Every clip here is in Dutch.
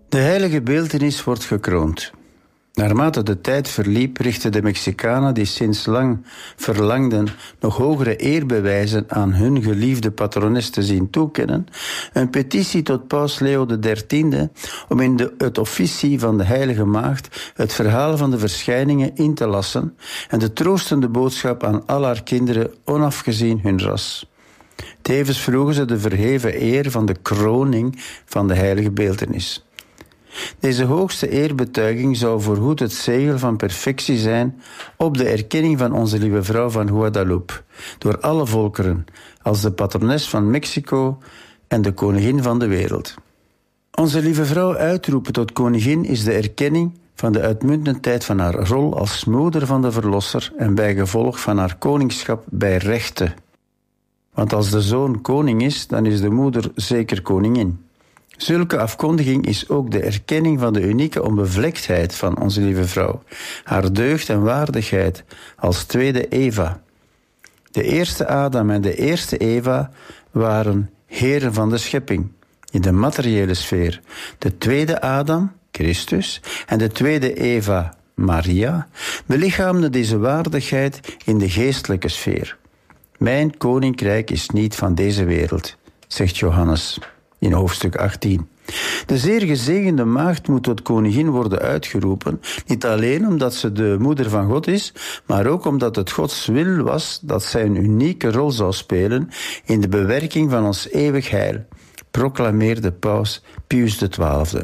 De heilige beeltenis wordt gekroond. Naarmate de tijd verliep, richtten de Mexicanen, die sinds lang verlangden nog hogere eerbewijzen aan hun geliefde patrones te zien toekennen, een petitie tot paus Leo XIII om in het officie van de Heilige Maagd het verhaal van de verschijningen in te lassen en de troostende boodschap aan al haar kinderen, onafgezien hun ras. Tevens vroegen ze de verheven eer van de kroning van de heilige beeltenis. Deze hoogste eerbetuiging zou voorgoed het zegel van perfectie zijn op de erkenning van onze lieve vrouw van Guadalupe door alle volkeren als de patrones van Mexico en de koningin van de wereld. Onze lieve vrouw uitroepen tot koningin is de erkenning van de uitmuntendheid van haar rol als moeder van de verlosser en bijgevolg van haar koningschap bij rechte. Want als de zoon koning is, dan is de moeder zeker koningin. Zulke afkondiging is ook de erkenning van de unieke onbevlektheid van onze lieve vrouw, haar deugd en waardigheid als tweede Eva. De eerste Adam en de eerste Eva waren heren van de schepping, in de materiële sfeer. De tweede Adam, Christus, en de tweede Eva, Maria, belichaamden deze waardigheid in de geestelijke sfeer. Mijn koninkrijk is niet van deze wereld, zegt Johannes in hoofdstuk 18. De zeer gezegende maagd moet tot koningin worden uitgeroepen, niet alleen omdat ze de moeder van God is, maar ook omdat het Gods wil was dat zij een unieke rol zou spelen in de bewerking van ons eeuwig heil, proclameerde paus Pius XII.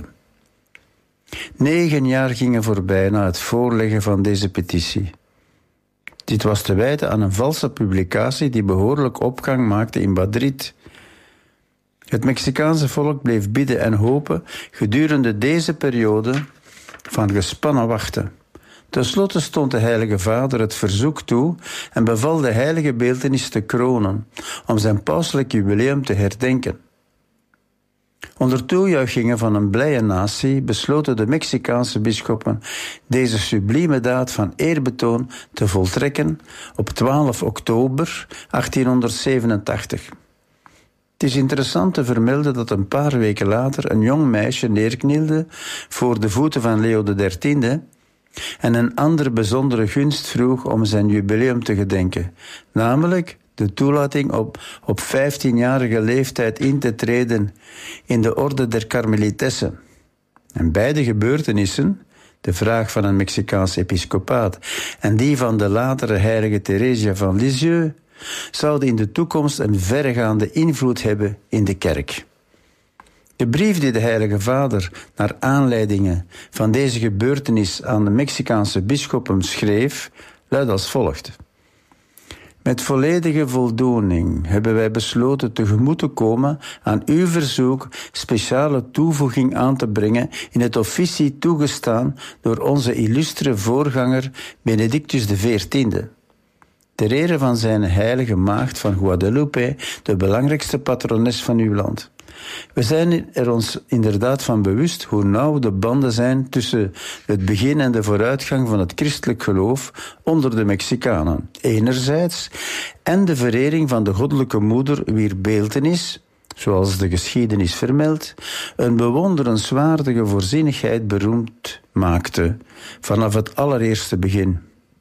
9 jaar gingen voorbij na het voorleggen van deze petitie. Dit was te wijten aan een valse publicatie die behoorlijk opgang maakte in Madrid. Het Mexicaanse volk bleef bidden en hopen gedurende deze periode van gespannen wachten. Ten slotte stond de Heilige Vader het verzoek toe en beval de heilige beeltenis te kronen, om zijn pauselijk jubileum te herdenken. Onder toejuichingen van een blije natie besloten de Mexicaanse bisschoppen deze sublieme daad van eerbetoon te voltrekken op 12 oktober 1887. Het is interessant te vermelden dat een paar weken later een jong meisje neerknielde voor de voeten van Leo XIII en een andere bijzondere gunst vroeg om zijn jubileum te gedenken, namelijk de toelating op 15-jarige leeftijd in te treden in de orde der Karmelitessen. En beide gebeurtenissen, de vraag van een Mexicaans episcopaat en die van de latere heilige Theresia van Lisieux, zouden in de toekomst een verregaande invloed hebben in de kerk. De brief die de Heilige Vader naar aanleidingen van deze gebeurtenis aan de Mexicaanse bisschoppen schreef, luidt als volgt. Met volledige voldoening hebben wij besloten tegemoet te komen aan uw verzoek speciale toevoeging aan te brengen in het officie toegestaan door onze illustre voorganger Benedictus XIV. Ter ere van zijn heilige maagd van Guadalupe, de belangrijkste patrones van uw land. We zijn er ons inderdaad van bewust hoe nauw de banden zijn tussen het begin en de vooruitgang van het christelijk geloof onder de Mexicanen, enerzijds, en de verering van de goddelijke moeder wier beeltenis, zoals de geschiedenis vermeldt, een bewonderenswaardige voorzienigheid beroemd maakte vanaf het allereerste begin.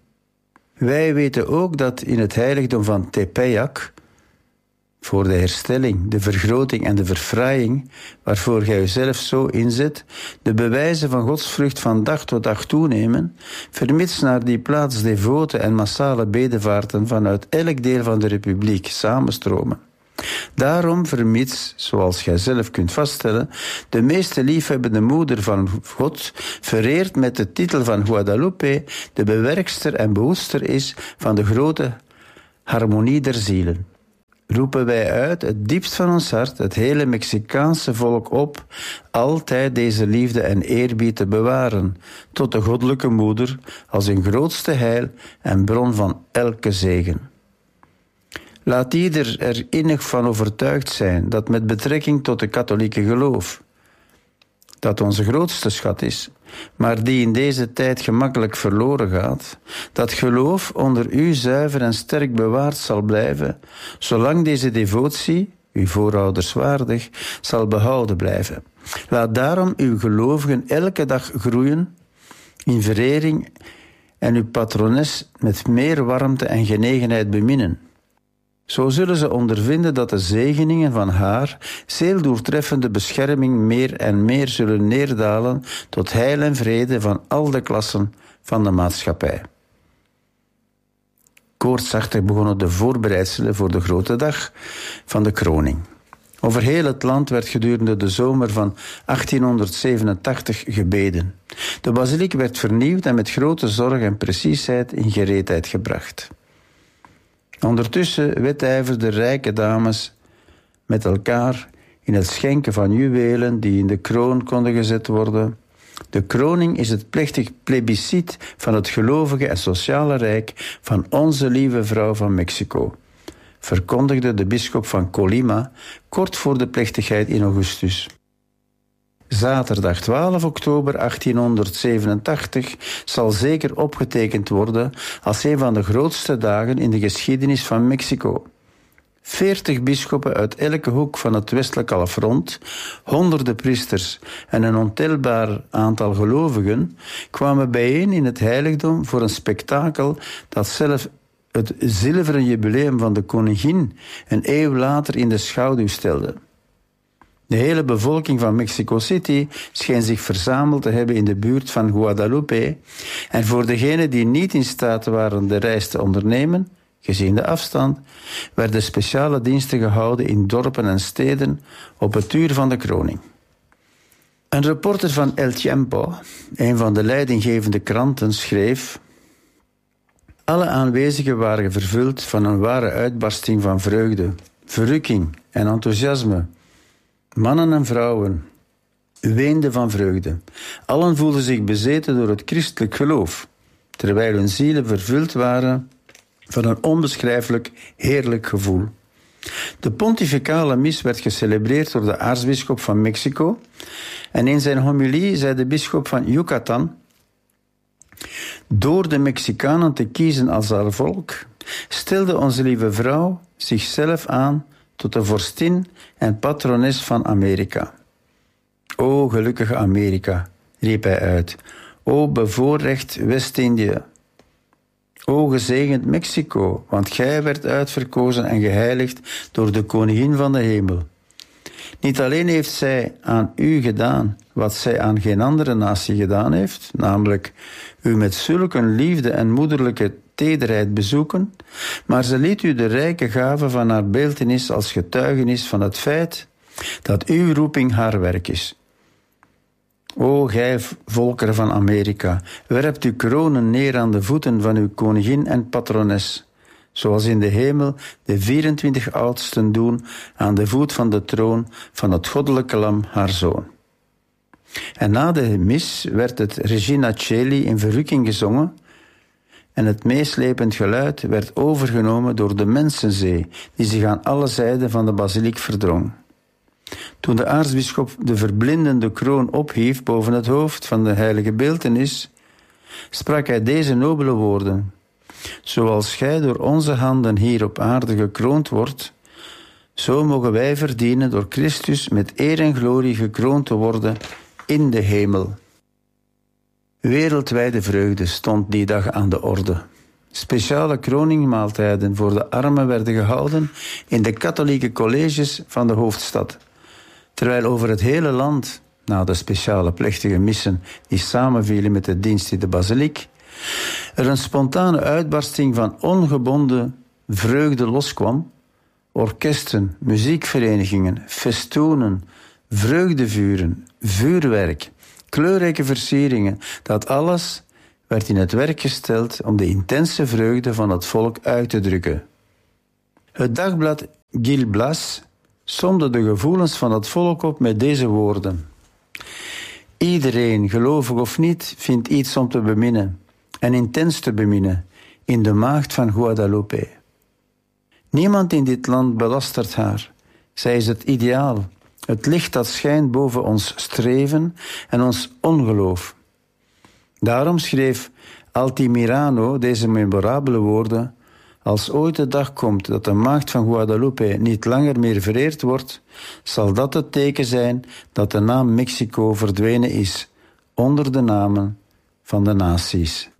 Wij weten ook dat in het heiligdom van Tepeyac, voor de herstelling, de vergroting en de verfraaiing, waarvoor gij uzelf zo inzet, de bewijzen van godsvrucht van dag tot dag toenemen, vermits naar die plaats devote en massale bedevaarten vanuit elk deel van de republiek samenstromen. Daarom vermits, zoals gij zelf kunt vaststellen, de meeste liefhebbende moeder van God vereerd met de titel van Guadalupe de bewerkster en behoedster is van de grote harmonie der zielen. Roepen wij uit het diepst van ons hart het hele Mexicaanse volk op altijd deze liefde en eerbied te bewaren tot de goddelijke moeder als hun grootste heil en bron van elke zegen. Laat ieder er innig van overtuigd zijn dat met betrekking tot de katholieke geloof, dat onze grootste schat is, maar die in deze tijd gemakkelijk verloren gaat, dat geloof onder u zuiver en sterk bewaard zal blijven, zolang deze devotie, uw voorouders waardig, zal behouden blijven. Laat daarom uw gelovigen elke dag groeien in verering en uw patrones met meer warmte en genegenheid beminnen. Zo zullen ze ondervinden dat de zegeningen van haar zeer doeltreffende bescherming meer en meer zullen neerdalen tot heil en vrede van al de klassen van de maatschappij. Koortsachtig begonnen de voorbereidselen voor de grote dag van de kroning. Over heel het land werd gedurende de zomer van 1887 gebeden. De basiliek werd vernieuwd en met grote zorg en preciesheid in gereedheid gebracht. Ondertussen wedijverden rijke dames met elkaar in het schenken van juwelen die in de kroon konden gezet worden. De kroning is het plechtig plebiscit van het gelovige en sociale rijk van onze lieve vrouw van Mexico, verkondigde de bisschop van Colima kort voor de plechtigheid in augustus. Zaterdag 12 oktober 1887 zal zeker opgetekend worden als een van de grootste dagen in de geschiedenis van Mexico. 40 bisschoppen uit elke hoek van het westelijk halfrond, honderden priesters en een ontelbaar aantal gelovigen kwamen bijeen in het heiligdom voor een spektakel dat zelf het zilveren jubileum van de koningin een eeuw later in de schaduw stelde. De hele bevolking van Mexico City scheen zich verzameld te hebben in de buurt van Guadalupe en voor degenen die niet in staat waren de reis te ondernemen, gezien de afstand, werden speciale diensten gehouden in dorpen en steden op het uur van de kroning. Een reporter van El Tiempo, een van de leidinggevende kranten, schreef: alle aanwezigen waren vervuld van een ware uitbarsting van vreugde, verrukking en enthousiasme. Mannen en vrouwen weenden van vreugde. Allen voelden zich bezeten door het christelijk geloof, terwijl hun zielen vervuld waren van een onbeschrijfelijk heerlijk gevoel. De pontificale mis werd gecelebreerd door de aartsbisschop van Mexico en in zijn homilie zei de bisschop van Yucatan: door de Mexicanen te kiezen als haar volk, stelde onze lieve vrouw zichzelf aan tot de vorstin en patrones van Amerika. O gelukkige Amerika, riep hij uit. O bevoorrecht West-Indië. O gezegend Mexico, want gij werd uitverkozen en geheiligd door de koningin van de hemel. Niet alleen heeft zij aan u gedaan wat zij aan geen andere natie gedaan heeft, namelijk u met zulke liefde en moederlijke tederheid bezoeken, maar ze liet u de rijke gave van haar beeltenis als getuigenis van het feit dat uw roeping haar werk is. O gij volkeren van Amerika, werpt uw kronen neer aan de voeten van uw koningin en patrones, zoals in de hemel de 24 oudsten doen aan de voet van de troon van het goddelijke lam, haar zoon. En na de mis werd het Regina Coeli in verrukking gezongen en het meeslepend geluid werd overgenomen door de mensenzee die zich aan alle zijden van de basiliek verdrong. Toen de aartsbisschop de verblindende kroon ophief boven het hoofd van de heilige beeltenis, sprak hij deze nobele woorden: zoals gij door onze handen hier op aarde gekroond wordt, zo mogen wij verdienen door Christus met eer en glorie gekroond te worden in de hemel. Wereldwijde vreugde stond die dag aan de orde. Speciale kroningmaaltijden voor de armen werden gehouden in de katholieke colleges van de hoofdstad, terwijl over het hele land, na de speciale plechtige missen die samenvielen met de dienst in de basiliek, er een spontane uitbarsting van ongebonden vreugde loskwam. Orkesten, muziekverenigingen, festoenen, vreugdevuren, vuurwerk, kleurrijke versieringen, dat alles werd in het werk gesteld om de intense vreugde van het volk uit te drukken. Het dagblad Gil Blas somde de gevoelens van het volk op met deze woorden: iedereen, gelovig of niet, vindt iets om te beminnen en intens te beminnen in de maagd van Guadalupe. Niemand in dit land belastert haar. Zij is het ideaal, het licht dat schijnt boven ons streven en ons ongeloof. Daarom schreef Altamirano deze memorabele woorden Als ooit de dag komt dat de maagd van Guadalupe niet langer meer vereerd wordt, zal dat het teken zijn dat de naam Mexico verdwenen is onder de namen van de naties.